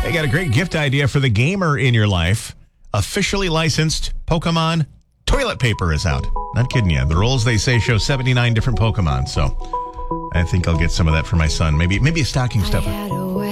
They got a great gift idea for the gamer in your life. Officially licensed Pokemon toilet paper is out. Not kidding you. The rolls, they say, show 79 different Pokemon. So I think I'll get some of that for my son. Maybe a stocking stuffer.